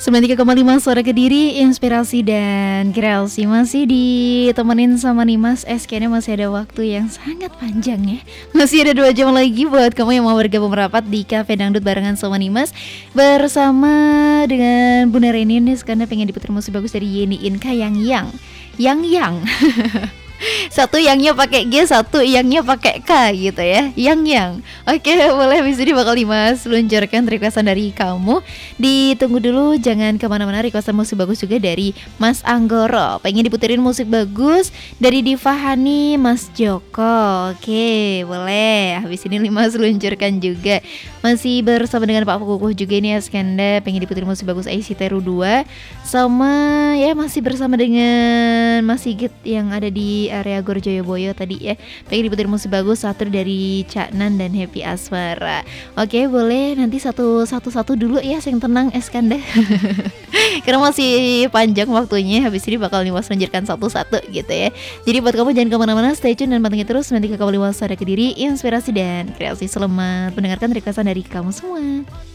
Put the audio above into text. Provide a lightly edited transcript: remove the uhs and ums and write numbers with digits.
93,5 Suara Kediri, inspirasi dan kreasi. Masih ditemenin sama Nimas. Kayaknya masih ada waktu yang sangat panjang ya. Masih ada 2 jam lagi buat kamu yang mau bergabung merapat di Cafe Dangdut barengan sama Nimas. Bersama dengan Bunda Reni nih, karena pengen diputar musik bagus dari Yeni Inka yang satu yangnya pakai G, satu yangnya pakai K gitu ya. Yang. Oke, boleh habis ini bakal Dimas luncurkan requestan dari kamu. Ditunggu dulu, jangan kemana-mana. Requestan musik bagus juga dari Mas Anggoro. Pengen diputerin musik bagus dari Diva Hani, Mas Joko. Oke, boleh. Habis ini Dimas luncurkan juga. Masih bersama dengan Pak Kukuh juga ini ya, Skanda. Pengen diputerin musik bagus IC Teru 2. Sama ya masih bersama dengan Mas Sigit yang ada di area Gorjoyoboyo tadi ya. Pengen diputar musik bagus satu dari Cak Nan dan Happy Asmara. Oke, boleh nanti satu-satu dulu ya, yang tenang Eskanda. Karena masih panjang waktunya. Habis ini bakal Nimas lanjutkan satu-satu gitu ya. Jadi buat kamu jangan kemana-mana, stay tune dan pantengin terus nanti ke Kamu Suara Kediri, inspirasi dan kreasi. Selamat mendengarkan requestan dari kamu semua.